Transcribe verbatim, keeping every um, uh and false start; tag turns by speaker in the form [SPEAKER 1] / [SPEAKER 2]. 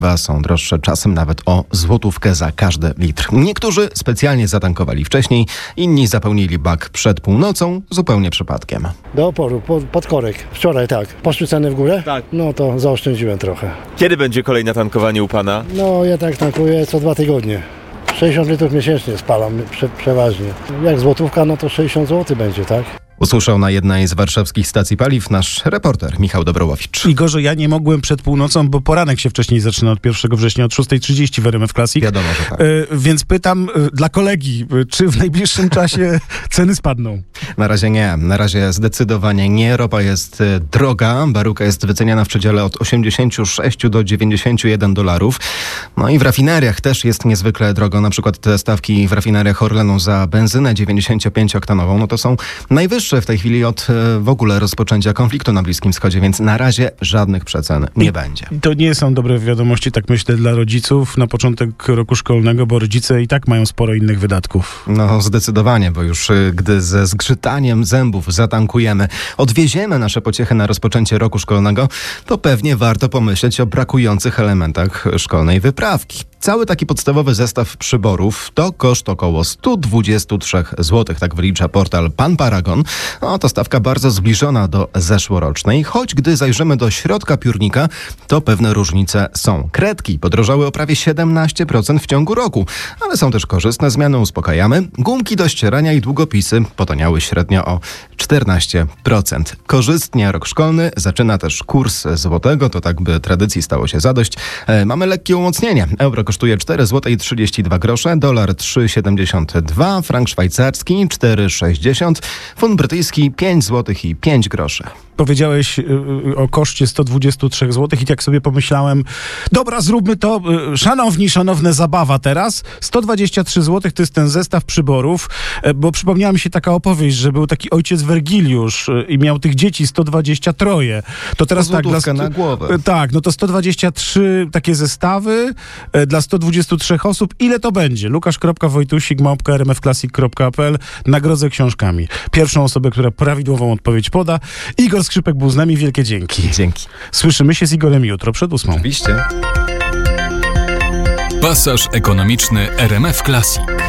[SPEAKER 1] są droższe czasem nawet o złotówkę za każdy litr. Niektórzy specjalnie zatankowali wcześniej, inni zapełnili bak przed północą zupełnie przypadkiem.
[SPEAKER 2] Do oporu, po, pod korek. Wczoraj tak. Poszły ceny w górę?
[SPEAKER 3] Tak.
[SPEAKER 2] No to zaoszczędziłem trochę.
[SPEAKER 3] Kiedy będzie kolejne tankowanie u pana?
[SPEAKER 2] No ja tak tankuję co dwa tygodnie. sześćdziesiąt litrów miesięcznie spalam prze, przeważnie. Jak złotówka, no to sześćdziesiąt złotych będzie, tak?
[SPEAKER 1] Usłyszał na jednej z warszawskich stacji paliw nasz reporter Michał Dobrołowicz.
[SPEAKER 4] Igorze, ja nie mogłem przed północą, bo poranek się wcześniej zaczyna od pierwszego września, od szósta trzydzieści w R M F Classic.
[SPEAKER 1] Wiadomo, że tak.
[SPEAKER 4] Y, więc pytam y, dla kolegi, y, czy w najbliższym czasie ceny spadną?
[SPEAKER 1] Na razie nie. Na razie zdecydowanie nie. Ropa jest y, droga. Baryłka jest wyceniana w przedziale od osiemdziesiąt sześć do dziewięćdziesiąt jeden dolarów. No i w rafineriach też jest niezwykle drogo. Na przykład te stawki w rafineriach Orlenu za benzynę dziewięćdziesiąt pięć oktanową, no to są najwyższe w tej chwili od y, w ogóle rozpoczęcia konfliktu na Bliskim Wschodzie, więc na razie żadnych przecen nie
[SPEAKER 4] I,
[SPEAKER 1] będzie.
[SPEAKER 4] To nie są dobre wiadomości, tak myślę, dla rodziców na początek roku szkolnego, bo rodzice i tak mają sporo innych wydatków.
[SPEAKER 1] No zdecydowanie, bo już y, gdy ze zgrzytaniem zębów zatankujemy, odwieziemy nasze pociechy na rozpoczęcie roku szkolnego, to pewnie warto pomyśleć o brakujących elementach szkolnej wyprawki. Cały taki podstawowy zestaw przyborów to koszt około sto dwadzieścia trzy złotych, tak wylicza portal Pan Paragon. No to stawka bardzo zbliżona do zeszłorocznej, choć gdy zajrzymy do środka piórnika, to pewne różnice są. Kredki podrożały o prawie siedemnaście procent w ciągu roku, ale są też korzystne zmiany, uspokajamy. Gumki do ścierania i długopisy potaniały średnio o czternaście procent. Korzystnie rok szkolny zaczyna też kurs złotego, to tak by tradycji stało się zadość. E, mamy lekkie umocnienie. Euro kosztuje cztery złote trzydzieści dwa grosze, dolar trzy siedemdziesiąt dwa, frank szwajcarski cztery sześćdziesiąt, funt brytyjski pięć złotych i pięć groszy.
[SPEAKER 4] Powiedziałeś y, y, o koszcie sto dwadzieścia trzy złotych i tak sobie pomyślałem, dobra, zróbmy to. Y, szanowni, szanowne, zabawa teraz. sto dwadzieścia trzy złotych to jest ten zestaw przyborów, y, bo przypomniała mi się taka opowieść, że był taki ojciec Wergiliusz y, i miał tych dzieci sto dwadzieścia trzy. To teraz
[SPEAKER 1] To
[SPEAKER 4] tak, dla
[SPEAKER 1] złotówkę na głowę.
[SPEAKER 4] Y, tak, no to sto dwadzieścia trzy takie zestawy y, dla sto dwadzieścia trzy osób. Ile to będzie? Łukasz.Wojtusik małpka r m f classic kropka p l. Nagrodzę książkami. Pierwszą osobę, która prawidłową odpowiedź poda. Igor Skrzypek był z nami. Wielkie dzięki.
[SPEAKER 1] Dzięki.
[SPEAKER 4] Słyszymy się z Igorem jutro przed ósmą.
[SPEAKER 1] Oczywiście.
[SPEAKER 5] Pasaż ekonomiczny R M F Classic.